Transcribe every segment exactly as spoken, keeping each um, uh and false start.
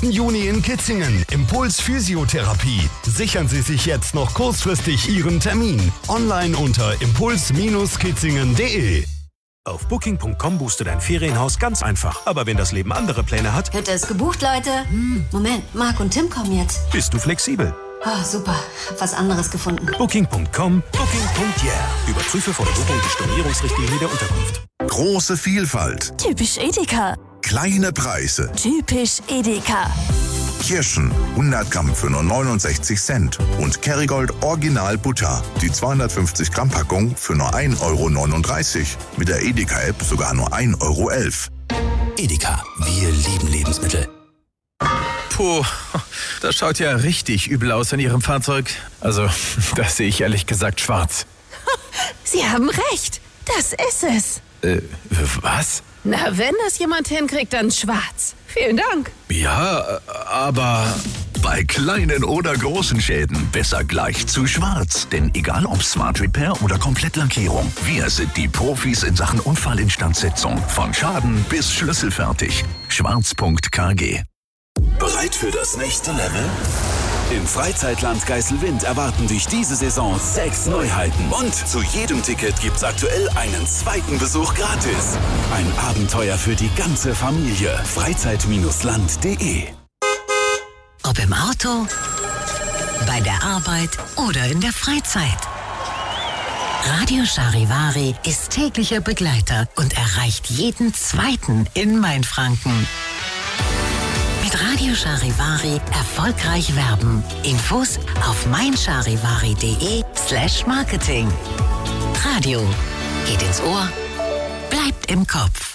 ersten Juni in Kitzingen. Impuls Physiotherapie. Sichern Sie sich jetzt noch kurzfristig Ihren Termin. Online unter impuls kitzingen punkt de. Auf booking punkt com buchst du dein Ferienhaus ganz einfach. Aber wenn das Leben andere Pläne hat... Hütte ist gebucht, Leute. Hm, Moment, Marc und Tim kommen jetzt. Bist du flexibel? Oh, super. Hab was anderes gefunden. booking punkt com, booking punkt yeah. Überprüfe vor der Buchung die Stornierungsrichtlinie der Unterkunft. Große Vielfalt. Typisch Edeka. Kleine Preise. Typisch Edeka. Kirschen hundert Gramm für nur neunundsechzig Cent und Kerrygold Original Butter, die zweihundertfünfzig Gramm Packung für nur ein Euro neununddreißig. Mit der Edeka-App sogar nur ein Euro elf. Edeka, wir lieben Lebensmittel. Puh, das schaut ja richtig übel aus in Ihrem Fahrzeug. Also, das sehe ich ehrlich gesagt schwarz. Sie haben recht, das ist es. Äh, was? Na, wenn das jemand hinkriegt, dann schwarz. Vielen Dank. Ja, aber... Bei kleinen oder großen Schäden besser gleich zu schwarz. Denn egal ob Smart Repair oder Komplettlackierung, wir sind die Profis in Sachen Unfallinstandsetzung. Von Schaden bis schlüsselfertig. schwarz punkt k g. Bereit für das nächste Level? Im Freizeitland Geiselwind erwarten dich diese Saison sechs Neuheiten. Und zu jedem Ticket gibt's aktuell einen zweiten Besuch gratis. Ein Abenteuer für die ganze Familie. freizeit land punkt de. Ob im Auto, bei der Arbeit oder in der Freizeit. Radio Charivari ist täglicher Begleiter und erreicht jeden Zweiten in Mainfranken. Mit Radio Charivari erfolgreich werben. Infos auf meincharivari.de slash marketing. Radio geht ins Ohr, bleibt im Kopf.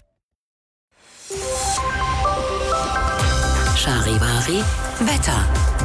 Charivari Wetter.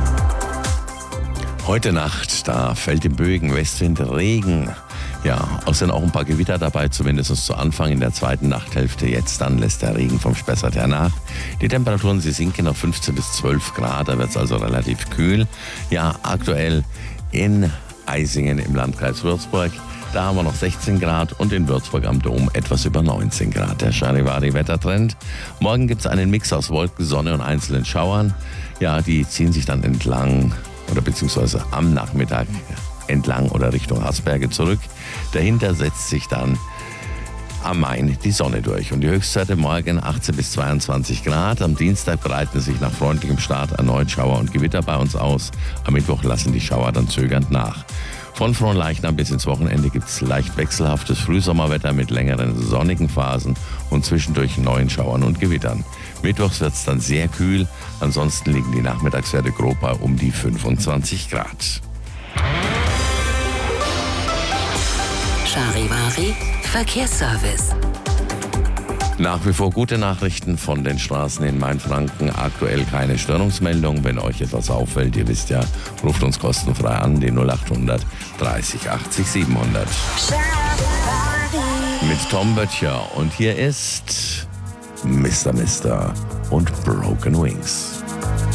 Heute Nacht, da fällt im Bögen Westwind Regen. Ja, außerdem auch ein paar Gewitter dabei, zumindest zu Anfang in der zweiten Nachthälfte. Jetzt dann lässt der Regen vom Spessart her nach. Die Temperaturen, sie sinken auf fünfzehn bis zwölf Grad, da wird es also relativ kühl. Ja, aktuell in Eisingen im Landkreis Würzburg, da haben wir noch sechzehn Grad und in Würzburg am Dom etwas über neunzehn Grad. Der Charivari-Wettertrend. Morgen gibt es einen Mix aus Wolken, Sonne und einzelnen Schauern. Ja, die ziehen sich dann entlang oder beziehungsweise am Nachmittag entlang oder Richtung Hasberge zurück. Dahinter setzt sich dann am Main die Sonne durch. Und die Höchstwerte morgen achtzehn bis zweiundzwanzig Grad. Am Dienstag breiten sich nach freundlichem Start erneut Schauer und Gewitter bei uns aus. Am Mittwoch lassen die Schauer dann zögernd nach. Von Fronleichnam bis ins Wochenende gibt es leicht wechselhaftes Frühsommerwetter mit längeren sonnigen Phasen und zwischendurch neuen Schauern und Gewittern. Mittwochs wird es dann sehr kühl. Ansonsten liegen die Nachmittagswerte grob bei um die fünfundzwanzig Grad. Charivari Verkehrsservice. Nach wie vor gute Nachrichten von den Straßen in Mainfranken. Aktuell keine Störungsmeldung. Wenn euch etwas auffällt, ihr wisst ja, ruft uns kostenfrei an, die null acht hundert dreißig achtzig siebenhundert. Mit Tom Böttcher. Und hier ist Mister Mister und Broken Wings.